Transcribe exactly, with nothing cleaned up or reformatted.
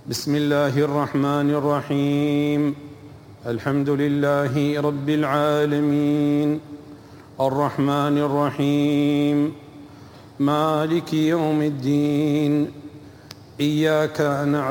بسم الله الرحمن الرحيم. الحمد لله رب العالمين، الرحمن الرحيم، مالك يوم الدين. إياك نعبد